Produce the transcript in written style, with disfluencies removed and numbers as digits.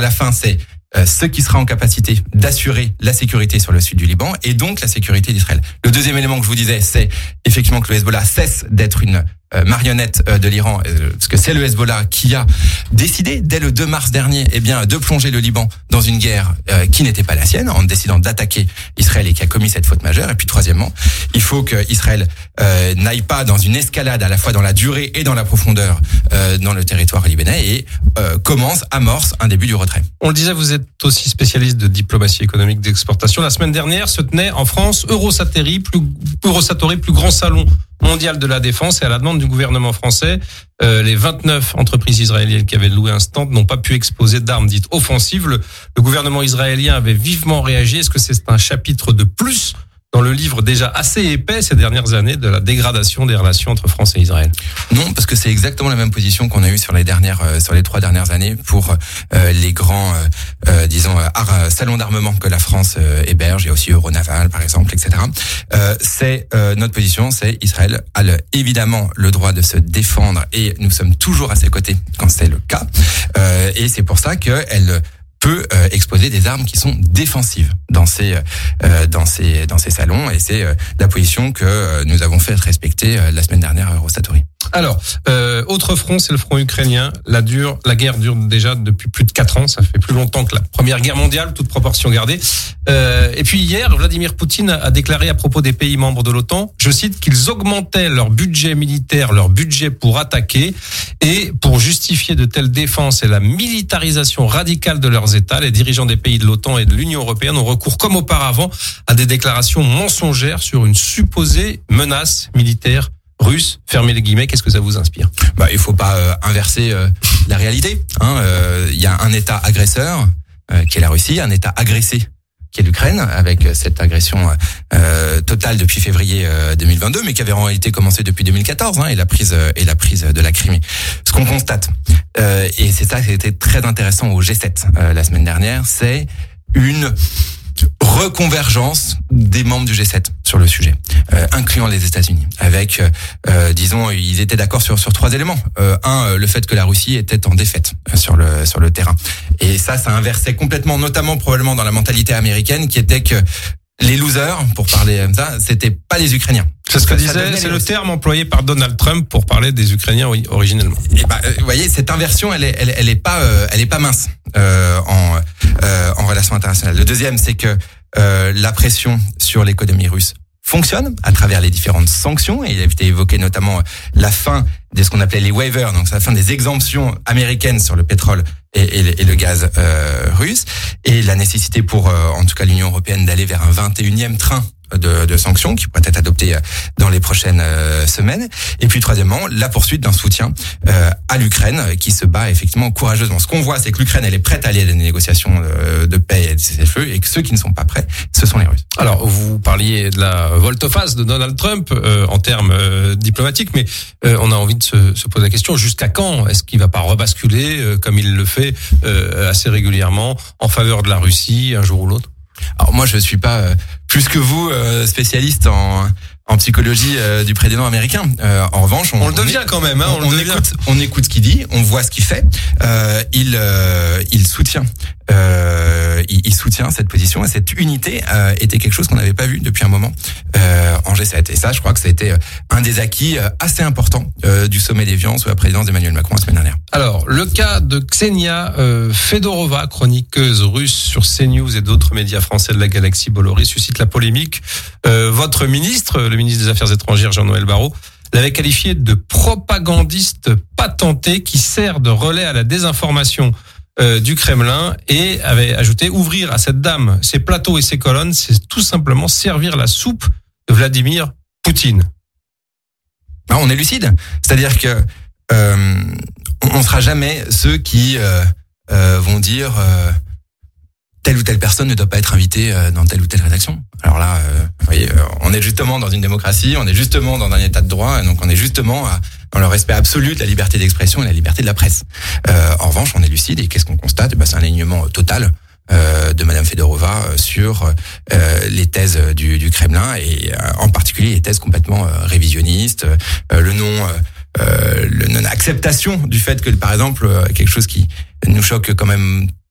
la fin, c'est ce qui sera en capacité d'assurer la sécurité sur le sud du Liban et donc la sécurité d'Israël. Le deuxième élément que je vous disais, c'est effectivement que le Hezbollah cesse d'être une marionnette de l'Iran, parce que c'est le Hezbollah qui a décidé dès le 2 mars dernier, de plonger le Liban dans une guerre qui n'était pas la sienne, en décidant d'attaquer Israël et qui a commis cette faute majeure. Et puis troisièmement, il faut que Israël n'aille pas dans une escalade à la fois dans la durée et dans la profondeur dans le territoire libanais et amorce un début du retrait. On le disait, vous êtes aussi spécialiste de diplomatie économique d'exportation. La semaine dernière se tenait en France Eurosatory, plus grand salon mondial de la défense, et à la demande du gouvernement français, les 29 entreprises israéliennes qui avaient loué un stand n'ont pas pu exposer d'armes dites offensives. Le gouvernement israélien avait vivement réagi. Est-ce que c'est un chapitre de plus dans le livre déjà assez épais ces dernières années de la dégradation des relations entre France et Israël? Non, parce que c'est exactement la même position qu'on a eue sur les 3 dernières années pour les grands, salons d'armement que la France héberge. Il y a aussi Euronaval, par exemple, etc. Notre position, c'est Israël a évidemment le droit de se défendre et nous sommes toujours à ses côtés quand c'est le cas. Et c'est pour ça qu'elle peut exposer des armes qui sont défensives dans ces salons, et c'est la position que nous avons fait respecter la semaine dernière à Eurosatory. Alors, autre front, c'est le front ukrainien. La guerre dure déjà depuis plus de 4 ans. Ça fait plus longtemps que la Première Guerre mondiale, toute proportion gardée. Et puis hier, Vladimir Poutine a déclaré à propos des pays membres de l'OTAN, je cite, qu'ils augmentaient leur budget militaire, leur budget pour attaquer, et pour justifier de telles défenses et la militarisation radicale de leurs États, les dirigeants des pays de l'OTAN et de l'Union européenne ont recours comme auparavant à des déclarations mensongères sur une supposée menace militaire russe. Fermez les guillemets. Qu'est-ce que ça vous inspire? Il faut pas inverser la réalité. Il y a un État agresseur qui est la Russie, un État agressé qui est l'Ukraine, avec cette agression totale depuis février 2022, mais qui avait en réalité commencé depuis 2014, et la prise de la Crimée. Ce qu'on constate, et c'est ça qui a été très intéressant au G7 la semaine dernière, c'est une reconvergence des membres du G7 sur le sujet, incluant les États-Unis, avec, ils étaient d'accord sur 3 éléments. Le fait que la Russie était en défaite sur le terrain. Et ça inversait complètement, notamment probablement dans la mentalité américaine, qui était que les losers, pour parler comme ça, c'était pas les Ukrainiens. C'est ce que disait, c'est le terme employé par Donald Trump pour parler des Ukrainiens originellement. Et vous voyez, cette inversion, elle est pas mince en relations internationales. Le deuxième, c'est que la pression sur l'économie russe fonctionne à travers les différentes sanctions, et il a été évoqué notamment la fin de ce qu'on appelait les waivers, donc c'est la fin des exemptions américaines sur le pétrole et le gaz russe, et la nécessité pour en tout cas l'Union européenne d'aller vers un 21e train de sanctions qui pourrait être adopté dans les prochaines semaines. Et puis troisièmement, la poursuite d'un soutien à l'Ukraine qui se bat effectivement courageusement. Ce qu'on voit, c'est que l'Ukraine, elle est prête à aller à des négociations de paix et de cessez-le-feu, et que ceux qui ne sont pas prêts, ce sont les Russes. Alors, vous parliez de la volte-face de Donald Trump en termes diplomatiques, mais on a envie de se poser la question, jusqu'à quand est-ce qu'il va pas rebasculer comme il le fait assez régulièrement en faveur de la Russie un jour ou l'autre? Alors moi, je suis pas plus que vous spécialiste en psychologie du président américain. En revanche, on le devient quand même. On écoute ce qu'il dit, on voit ce qu'il fait. Il soutient. Il soutient cette position, et cette unité était quelque chose qu'on n'avait pas vu depuis un moment en G7. Et ça, je crois que ça a été un des acquis assez importants du sommet d'Évian sous la présidence d'Emmanuel Macron la semaine dernière. Alors, le cas de Ksenia Fedorova, chroniqueuse russe sur CNews et d'autres médias français de la galaxie Bolloré, suscite la polémique. Votre ministre, le ministre des Affaires étrangères, Jean-Noël Barrot, l'avait qualifié de propagandiste patenté qui sert de relais à la désinformation du Kremlin, et avait ajouté: ouvrir à cette dame ses plateaux et ses colonnes, c'est tout simplement servir la soupe de Vladimir Poutine. On est lucide, c'est-à-dire que on sera jamais ceux qui vont dire telle ou telle personne ne doit pas être invitée dans telle ou telle rédaction. Alors là, vous voyez, on est justement dans une démocratie, on est justement dans un état de droit, et donc on est justement dans le respect absolu de la liberté d'expression et la liberté de la presse. En revanche, on est lucide, et qu'est-ce qu'on constate? C'est un alignement total de Madame Fedorova sur les thèses du Kremlin, et en particulier les thèses complètement révisionnistes, le non-acceptation du fait que, par exemple, quelque chose qui nous choque quand même